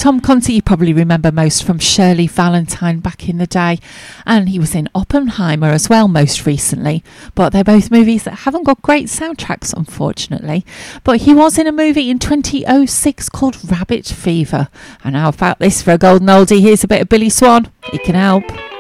Tom Conti you probably remember most from Shirley Valentine back in the day, and he was in Oppenheimer as well most recently, but they're both movies that haven't got great soundtracks unfortunately. But he was in a movie in 2006 called Rabbit Fever. And how about this for a golden oldie? Here's a bit of Billy Swan. It can help.